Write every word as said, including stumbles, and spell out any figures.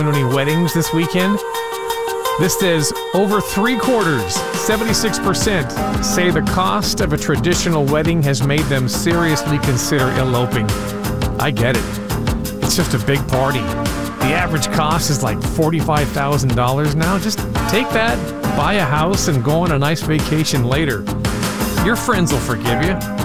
Any weddings this weekend? This says over three quarters, seventy-six percent, say the cost of a traditional wedding has made them seriously consider eloping. I get it. It's just a big party. The average cost is like forty-five thousand dollars now. Just take that, buy a house, and go on a nice vacation later. Your friends will forgive you.